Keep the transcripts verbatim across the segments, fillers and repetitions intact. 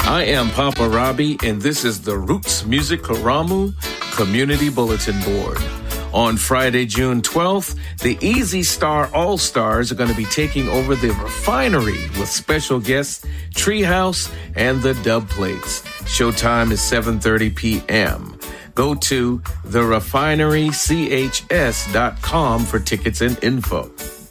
I am Papa Robbie, and this is the Roots Music Karamu Community Bulletin Board. On Friday, June twelfth, the Easy Star All-Stars are going to be taking over the Refinery with special guests Treehouse and the Dub Plates. Showtime is seven thirty p.m. Go to the refinery c h s dot com for tickets and info.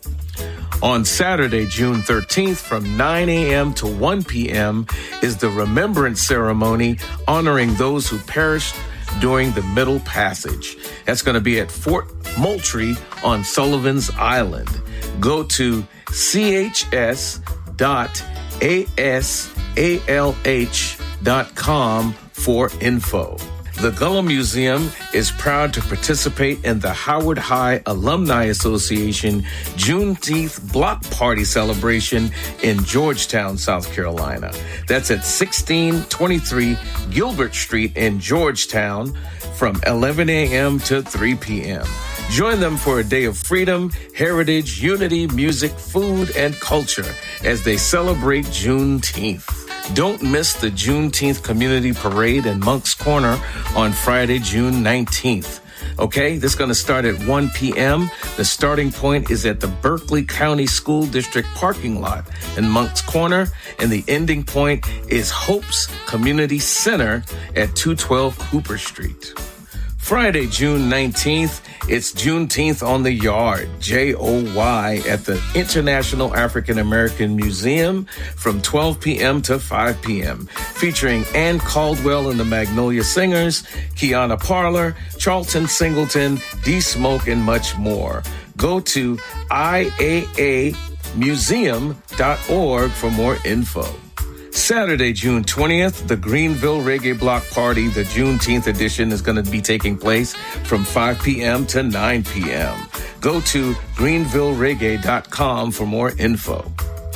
On Saturday, June thirteenth, from nine a.m. to one p.m. is the Remembrance Ceremony honoring those who perished during the Middle Passage. That's going to be at Fort Moultrie on Sullivan's Island. Go to c h s dot a s a l h dot com for info. The Gullah Museum is proud to participate in the Howard High Alumni Association Juneteenth Block Party celebration in Georgetown, South Carolina. That's at sixteen twenty-three Gilbert Street in Georgetown from eleven a.m. to three p.m. Join them for a day of freedom, heritage, unity, music, food, and culture as they celebrate Juneteenth. Don't miss the Juneteenth Community Parade in Moncks Corner on Friday, June nineteenth. Okay, this is going to start at one p.m. The starting point is at the Berkeley County School District parking lot in Moncks Corner, and the ending point is Hope's Community Center at two twelve Cooper Street. Friday, June nineteenth, it's Juneteenth on the Yard, J O Y, at the International African American Museum from twelve p.m. to five p.m., featuring Ann Caldwell and the Magnolia Singers, Kiana Parler, Charlton Singleton, D Smoke, and much more. Go to I A A museum dot org for more info. Saturday, June twentieth, the Greenville Reggae Block Party, the Juneteenth edition, is going to be taking place from five p.m. to nine p.m. Go to greenville reggae dot com for more info.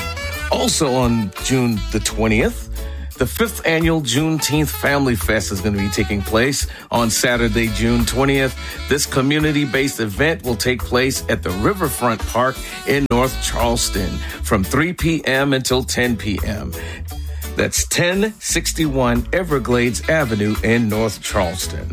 Also on June the twentieth, the fifth annual Juneteenth Family Fest is going to be taking place on Saturday, June twentieth. This community-based event will take place at the Riverfront Park in North Charleston from three p.m. until ten p.m. That's ten sixty-one Everglades Avenue in North Charleston.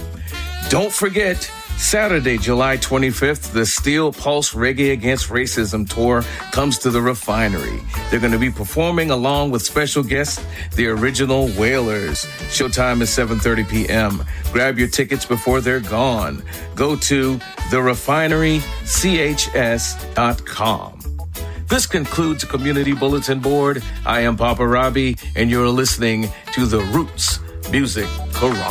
Don't forget, Saturday, July twenty-fifth, the Steel Pulse Reggae Against Racism Tour comes to the Refinery. They're going to be performing along with special guests, the Original Wailers. Showtime is seven thirty p.m. Grab your tickets before they're gone. Go to the refinery c h s dot com. This concludes the Community Bulletin Board. I am Papa Robbie, and you're listening to the Roots Music Karamu.